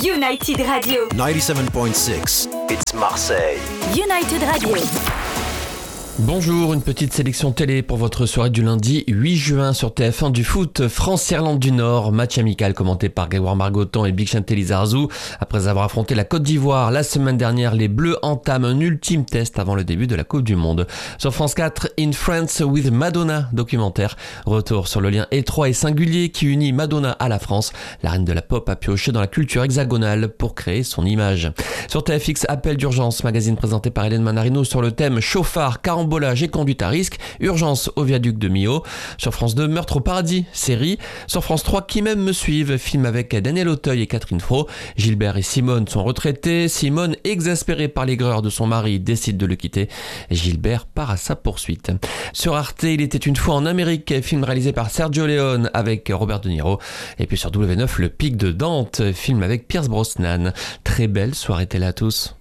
United Radio. 97.6, it's Marseille. United Radio. Bonjour, une petite sélection télé pour votre soirée du lundi 8 juin sur TF1 du foot. France-Irlande du Nord, match amical commenté par Grégoire Margoton et Big Chantelly Zarzou. Après avoir affronté la Côte d'Ivoire la semaine dernière, les Bleus entament un ultime test avant le début de la Coupe du Monde. Sur France 4, In France with Madonna, documentaire. Retour sur le lien étroit et singulier qui unit Madonna à la France. La reine de la pop a pioché dans la culture hexagonale pour créer son image. Sur TFX, appel d'urgence, magazine présenté par Hélène Manarino sur le thème chauffard, carambolage et conduite à risque, urgence au viaduc de Millau. Sur France 2, Meurtre au paradis, série. Sur France 3, Qui m'aime me suive, film avec Daniel Auteuil et Catherine Fro. Gilbert et Simone sont retraités. Simone, exaspérée par l'aigreur de son mari, décide de le quitter. Gilbert part à sa poursuite. Sur Arte, Il était une fois en Amérique, film réalisé par Sergio Leone avec Robert De Niro. Et puis sur W9, Le Pic de Dante, film avec Pierce Brosnan. Très belle soirée télé à tous.